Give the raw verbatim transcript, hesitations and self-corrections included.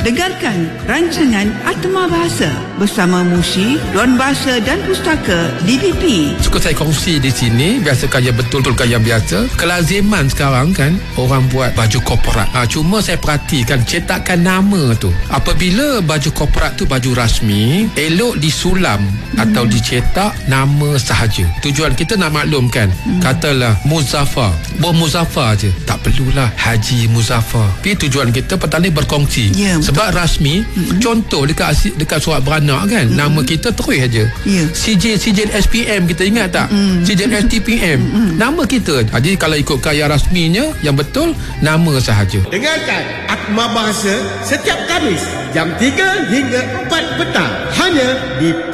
Dengarkan rancangan Atma Bahasa bersama Musi, Ruang Bahasa dan Pustaka D B P. Suka saya kongsi di sini, biasa kaya betul-betul kaya biasa. Kelaziman sekarang kan, orang buat baju korporat. Ha, cuma saya perhatikan cetakan nama tu. Apabila baju korporat tu baju rasmi, elok disulam hmm. atau dicetak nama sahaja. Tujuan kita nak maklumkan, hmm. katalah Muzaffar, Bom Muzaffar je. Tak perlulah Haji Muzaffar. Tapi tujuan kita petani berkongsi. Yeah, sebab rasmi, mm-hmm. contoh dekat dekat surat beranak kan, mm-hmm. nama kita terus aja. Yeah. Sijil Sijil S P M kita ingat tak? Mm-hmm. Sijil S T P M. Mm-hmm. Nama kita. Jadi kalau ikut kaya rasminya yang betul nama sahaja. Dengarkan Atma Bahasa setiap Khamis jam tiga hingga empat petang hanya di